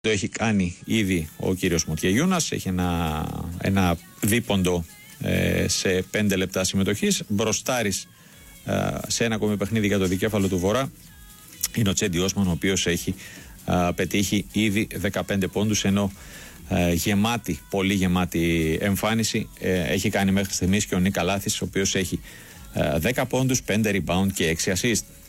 Το έχει κάνει ήδη ο κύριος Μουτιαγιούνας, έχει ένα δίποντο σε 5 λεπτά συμμετοχής. Μπροστάρης σε ένα ακόμη παιχνίδι για το δικέφαλο του Βορρά είναι ο Τσέντι Όσμαν, ο οποίος έχει πετύχει ήδη 15 πόντους, ενώ πολύ γεμάτη εμφάνιση έχει κάνει μέχρι στιγμής και ο Νίκα Λάθης, ο οποίος έχει 10 πόντους, 5 rebound και 6 assist.